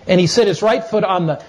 And he set his right foot on the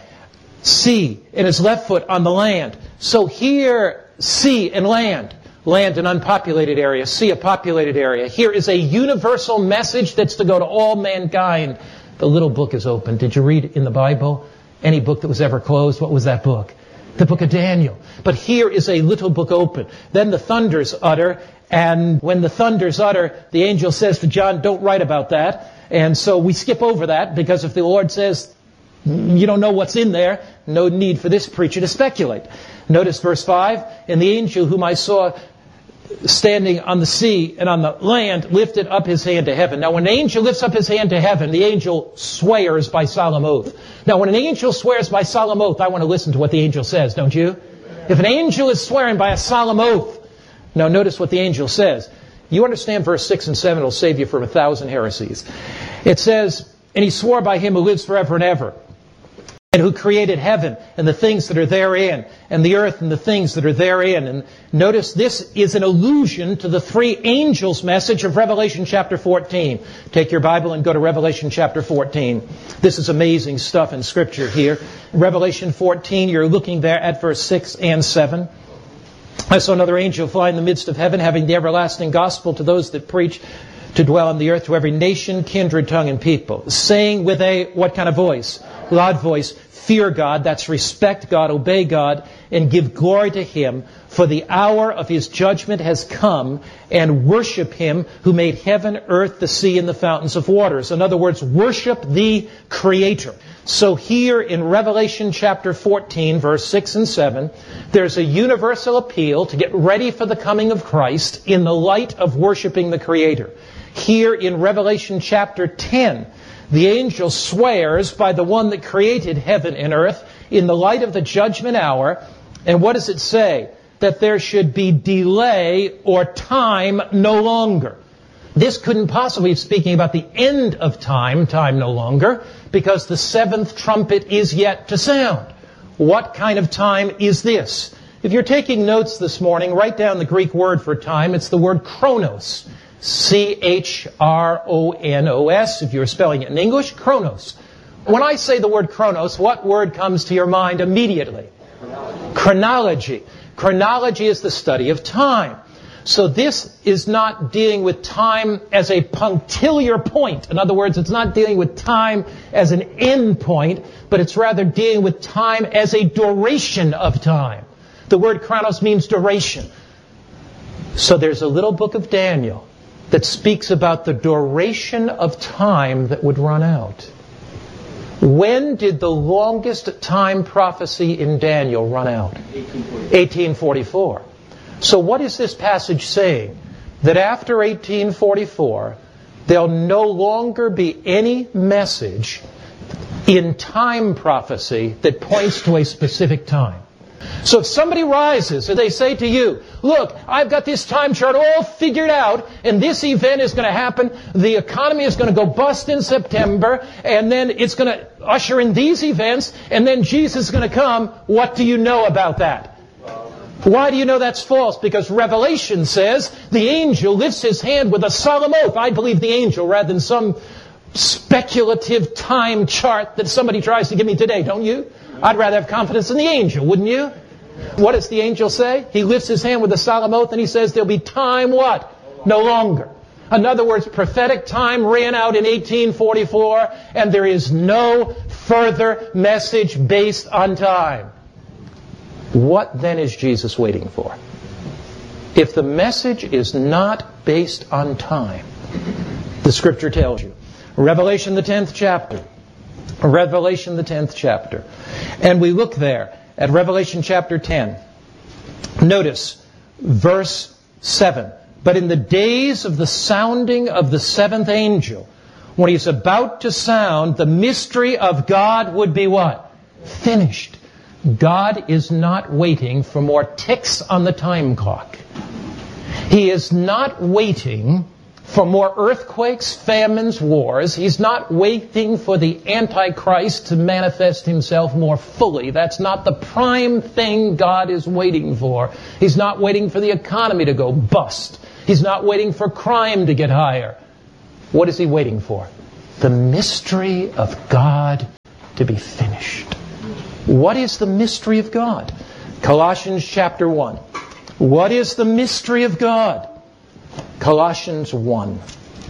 sea and his left foot on the land. So here, sea and land. Land, an unpopulated area. Sea, a populated area. Here is a universal message that's to go to all mankind. The little book is open. Did you read in the Bible any book that was ever closed? What was that book? The book of Daniel. But here is a little book open. Then the thunders utter. And when the thunders utter, the angel says to John, don't write about that. And so we skip over that, because if the Lord says, you don't know what's in there, no need for this preacher to speculate. Notice verse 5, and the angel whom I saw standing on the sea and on the land lifted up his hand to heaven. Now when an angel lifts up his hand to heaven, the angel swears by solemn oath. Now when an angel swears by solemn oath, I want to listen to what the angel says, don't you? If an angel is swearing by a solemn oath, now notice what the angel says. You understand verse 6 and 7 will save you from 1,000 heresies. It says, and he swore by him who lives forever and ever, and who created heaven and the things that are therein, and the earth and the things that are therein. And notice this is an allusion to the three angels' message of Revelation chapter 14. Take your Bible and go to Revelation chapter 14. This is amazing stuff in Scripture here. Revelation 14, you're looking there at verse 6 and 7. I saw another angel fly in the midst of heaven, having the everlasting gospel to those that preach, to dwell on the earth, to every nation, kindred, tongue, and people, saying with a, what kind of voice? Loud voice, fear God, that's respect God, obey God, and give glory to Him, for the hour of His judgment has come, and worship Him who made heaven, earth, the sea, and the fountains of waters. In other words, worship the Creator. So here in Revelation chapter 14, verse 6 and 7, there's a universal appeal to get ready for the coming of Christ in the light of worshiping the Creator. Here in Revelation chapter 10, the angel swears by the one that created heaven and earth in the light of the judgment hour. And what does it say? That there should be delay or time no longer. This couldn't possibly be speaking about the end of time no longer, because the seventh trumpet is yet to sound. What kind of time is this? If you're taking notes this morning, write down the Greek word for time. It's the word chronos. C-H-R-O-N-O-S. If you're spelling it in English, chronos. When I say the word chronos, what word comes to your mind immediately? Chronology. Chronology is the study of time. So this is not dealing with time as a punctiliar point. In other words, it's not dealing with time as an end point, but it's rather dealing with time as a duration of time. The word chronos means duration. So there's a little book of Daniel that speaks about the duration of time that would run out. When did the longest time prophecy in Daniel run out? 1844. So what is this passage saying? That after 1844, there'll no longer be any message in time prophecy that points to a specific time. So if somebody rises and they say to you, look, I've got this time chart all figured out, and this event is going to happen, the economy is going to go bust in September, and then it's going to usher in these events, and then Jesus is going to come, what do you know about that? Why do you know that's false? Because Revelation says the angel lifts his hand with a solemn oath. I believe the angel rather than some speculative time chart that somebody tries to give me today, don't you? I'd rather have confidence in the angel, wouldn't you? What does the angel say? He lifts his hand with a solemn oath and he says there'll be time what? No longer. In other words, prophetic time ran out in 1844 and there is no further message based on time. What then is Jesus waiting for? If the message is not based on time, the Scripture tells you. Revelation the 10th chapter. Revelation the 10th chapter. And we look there at Revelation chapter 10. Notice verse 7. But in the days of the sounding of the seventh angel, when he's about to sound, the mystery of God would be what? Finished. God is not waiting for more ticks on the time clock. He is not waiting for more earthquakes, famines, wars. He's not waiting for the Antichrist to manifest himself more fully. That's not the prime thing God is waiting for. He's not waiting for the economy to go bust. He's not waiting for crime to get higher. What is he waiting for? The mystery of God to be finished. What is the mystery of God? Colossians chapter 1. What is the mystery of God? Colossians 1.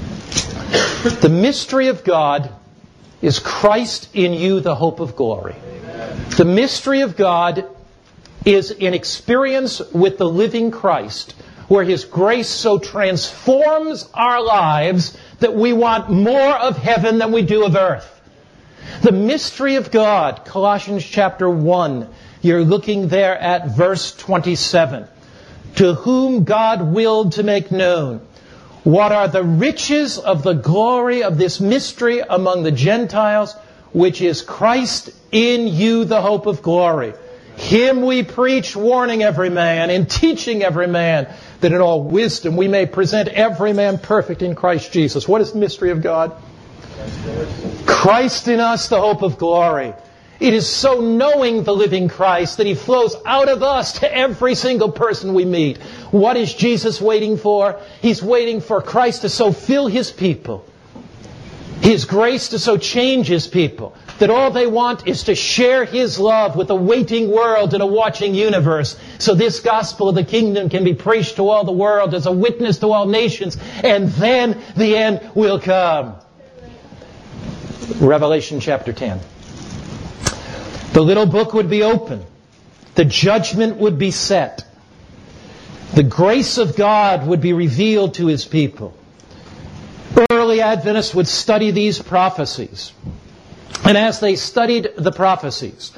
The mystery of God is Christ in you, the hope of glory. The mystery of God is an experience with the living Christ, where His grace so transforms our lives that we want more of heaven than we do of earth. The mystery of God, Colossians chapter 1, you're looking there at verse 27. To whom God willed to make known what are the riches of the glory of this mystery among the Gentiles, which is Christ in you, the hope of glory. Him we preach, warning every man and teaching every man, that in all wisdom we may present every man perfect in Christ Jesus. What is the mystery of God? Christ in us, the hope of glory. It is so knowing the living Christ that He flows out of us to every single person we meet. What is Jesus waiting for? He's waiting for Christ to so fill His people, His grace to so change His people, that all they want is to share His love with a waiting world and a watching universe, so this gospel of the kingdom can be preached to all the world as a witness to all nations, and then the end will come. Revelation chapter 10. The little book would be open. The judgment would be set. The grace of God would be revealed to His people. Early Adventists would study these prophecies. And as they studied the prophecies,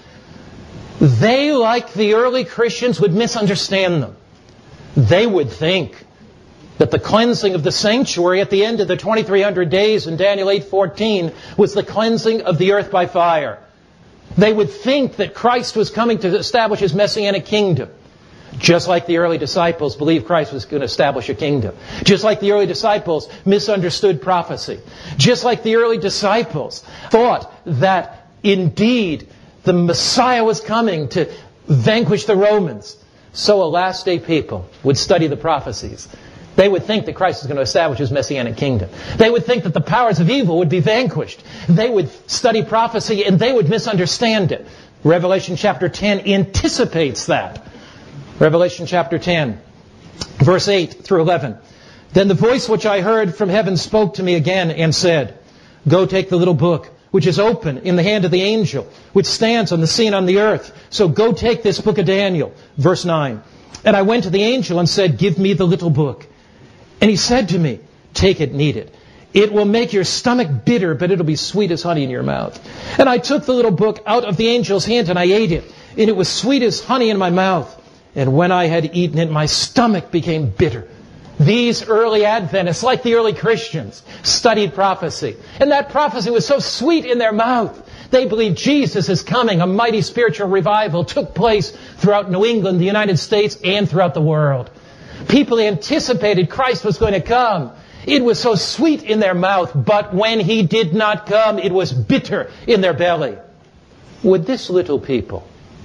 they, like the early Christians, would misunderstand them. They would think that the cleansing of the sanctuary at the end of the 2300 days in Daniel 8:14 was the cleansing of the earth by fire. They would think that Christ was coming to establish His Messianic kingdom. Just like the early disciples believed Christ was going to establish a kingdom. Just like the early disciples misunderstood prophecy. Just like the early disciples thought that indeed the Messiah was coming to vanquish the Romans. So a last day people would study the prophecies. They would think that Christ was going to establish His Messianic kingdom. They would think that the powers of evil would be vanquished. They would study prophecy and they would misunderstand it. Revelation chapter 10 anticipates that. Revelation chapter 10, verse 8 through 11. Then the voice which I heard from heaven spoke to me again and said, Go take the little book, which is open in the hand of the angel, which stands on the sea and on the earth. So go take this book of Daniel. Verse 9. And I went to the angel and said, Give me the little book. And he said to me, Take it and eat it. It will make your stomach bitter, but it'll be sweet as honey in your mouth. And I took the little book out of the angel's hand and I ate it. And it was sweet as honey in my mouth. And when I had eaten it, my stomach became bitter. These early Adventists, like the early Christians, studied prophecy. And that prophecy was so sweet in their mouth. They believed Jesus is coming. A mighty spiritual revival took place throughout New England, the United States, and throughout the world. People anticipated Christ was going to come. It was so sweet in their mouth, but when He did not come, it was bitter in their belly. Would this little people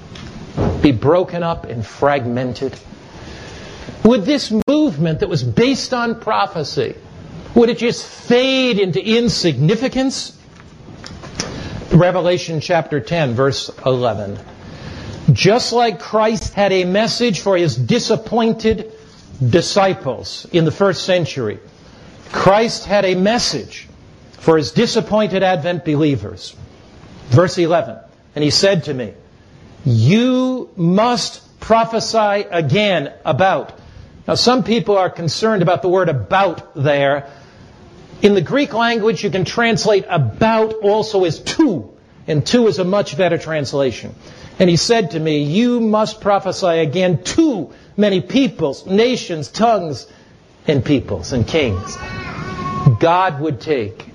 be broken up and fragmented? Would this movement that was based on prophecy, would it just fade into insignificance? Revelation chapter 10, verse 11. Just like Christ had a message for His disappointed disciples in the first century, Christ had a message for His disappointed Advent believers. Verse 11. And He said to me, You must prophesy again about. Now some people are concerned about the word about there. In the Greek language you can translate about also as to. And to is a much better translation. And He said to me, You must prophesy again to many peoples, nations, tongues, and peoples and kings. God would take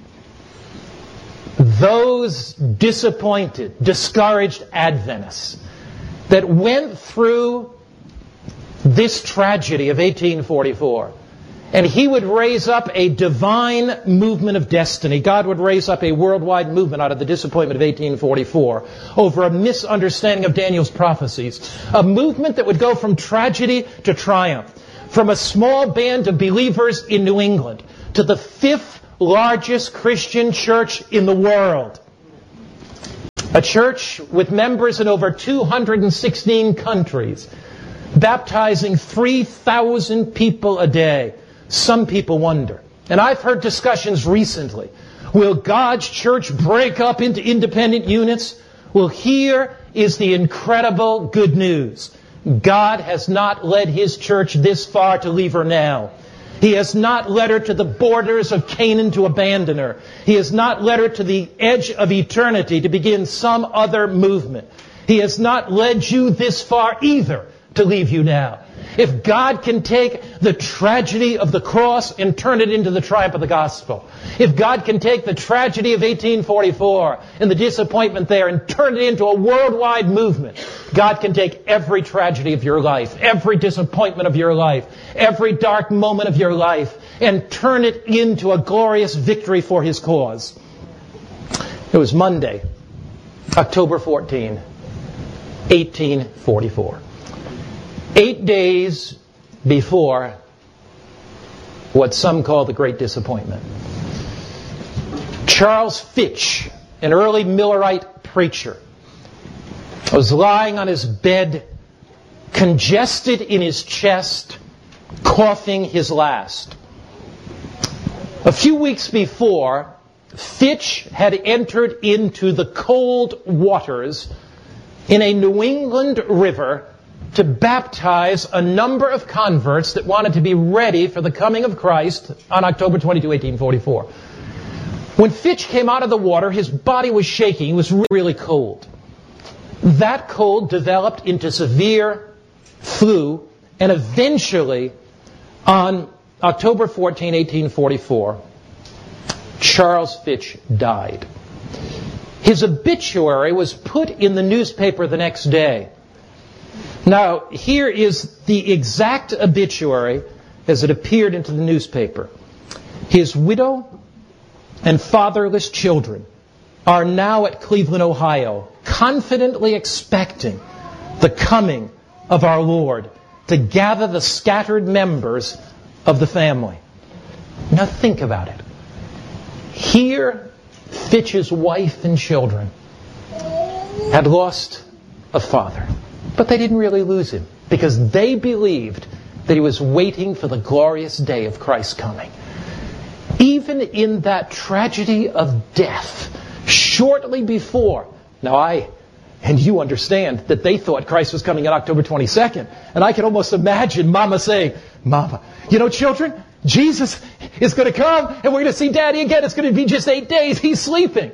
those disappointed, discouraged Adventists that went through this tragedy of 1844, and He would raise up a divine movement of destiny. God would raise up a worldwide movement out of the disappointment of 1844 over a misunderstanding of Daniel's prophecies. A movement that would go from tragedy to triumph, from a small band of believers in New England to the 5th largest Christian church in the world. A church with members in over 216 countries, baptizing 3,000 people a day. Some people wonder. And I've heard discussions recently. Will God's church break up into independent units? Well, here is the incredible good news. God has not led His church this far to leave her now. He has not led her to the borders of Canaan to abandon her. He has not led her to the edge of eternity to begin some other movement. He has not led you this far either to leave you now. If God can take the tragedy of the cross and turn it into the triumph of the gospel, if God can take the tragedy of 1844 and the disappointment there and turn it into a worldwide movement, God can take every tragedy of your life, every disappointment of your life, every dark moment of your life, and turn it into a glorious victory for His cause. It was Monday, October 14, 1844. 8 days before what some call the Great Disappointment. Charles Fitch, an early Millerite preacher, was lying on his bed, congested in his chest, coughing his last. A few weeks before, Fitch had entered into the cold waters in a New England river to baptize a number of converts that wanted to be ready for the coming of Christ on October 22, 1844. When Fitch came out of the water, his body was shaking. He was really cold. That cold developed into severe flu, and eventually, on October 14, 1844, Charles Fitch died. His obituary was put in the newspaper the next day. Now, here is the exact obituary as it appeared into the newspaper. His widow and fatherless children are now at Cleveland, Ohio, confidently expecting the coming of our Lord to gather the scattered members of the family. Now think about it. Here, Fitch's wife and children had lost a father. But they didn't really lose him, because they believed that he was waiting for the glorious day of Christ's coming. Even in that tragedy of death, shortly before, now I and you understand that they thought Christ was coming on October 22nd. And I can almost imagine Mama saying, Mama, you know, children, Jesus is going to come and we're going to see Daddy again. It's going to be just 8 days. He's sleeping.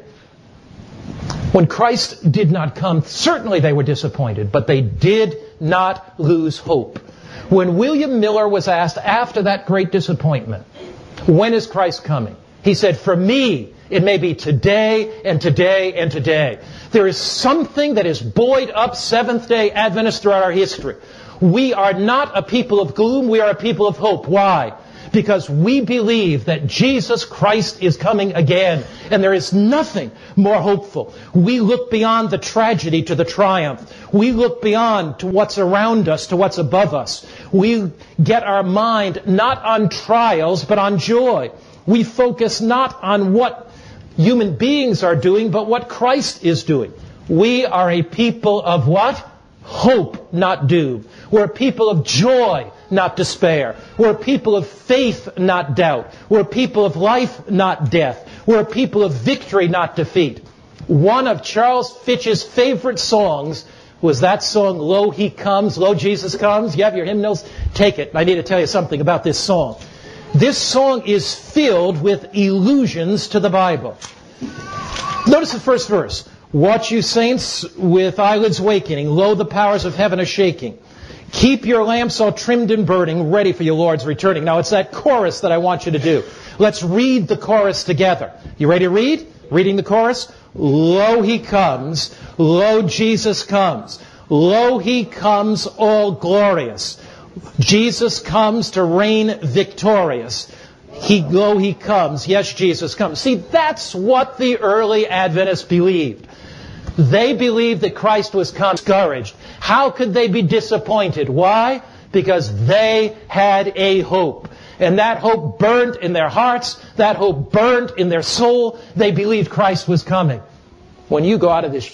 When Christ did not come, certainly they were disappointed, but they did not lose hope. When William Miller was asked after that great disappointment, when is Christ coming? He said, for me, it may be today and today and today. There is something that has buoyed up Seventh-day Adventists throughout our history. We are not a people of gloom, we are a people of hope. Why? Because we believe that Jesus Christ is coming again, and there is nothing more hopeful. We look beyond the tragedy to the triumph. We look beyond to what's around us, to what's above us. We get our mind not on trials, but on joy. We focus not on what human beings are doing, but what Christ is doing. We are a people of what? Hope, not doom. We're a people of joy, not despair. We're a people of faith, not doubt. We're a people of life, not death. We're a people of victory, not defeat. One of Charles Fitch's favorite songs was that song, Lo, He Comes, Lo, Jesus Comes. You have your hymnals? Take it. I need to tell you something about this song. This song is filled with allusions to the Bible. Notice the first verse. Watch you saints with eyelids wakening. Lo, the powers of heaven are shaking. Keep your lamps all trimmed and burning, ready for your Lord's returning. Now, it's that chorus that I want you to do. Let's read the chorus together. You ready to read? Reading the chorus? Lo, He comes. Lo, Jesus comes. Lo, He comes, all glorious. Jesus comes to reign victorious. Lo, He comes. Yes, Jesus comes. See, that's what the early Adventists believed. They believed that Christ was discouraged. How could they be disappointed? Why? Because they had a hope. And that hope burned in their hearts. That hope burned in their soul. They believed Christ was coming. When you go out of this